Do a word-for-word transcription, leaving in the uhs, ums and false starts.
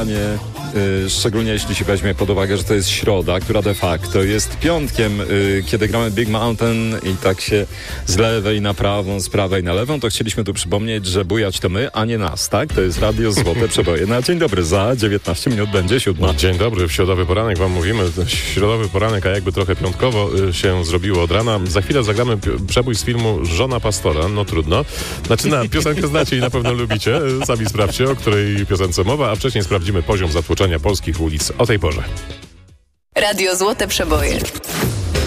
granie, y, szczególnie jeśli się weźmie pod uwagę, że to jest środa, która de facto jest piątkiem, y, kiedy gramy Big Mountain i tak się z lewej na prawą, z prawej na lewą, to chcieliśmy tu przypomnieć, że bujać to my, a nie nas, tak? To jest Radio Złote Przeboje. Na dzień dobry, za dziewiętnaście minut będzie siódma. Dzień dobry, w środowy poranek wam mówimy. Środowy poranek, a jakby trochę piątkowo y, się zrobiło od rana. Za chwilę zagramy pi- przebój z filmu Żona pastora, no trudno. Znaczy na piosenkę znacie i na pewno lubicie. Sami sprawdźcie, o której piosence mowa, a wcześniej sprawdzimy poziom zatłoczenia polskich ulic o tej porze. Radio Złote Przeboje.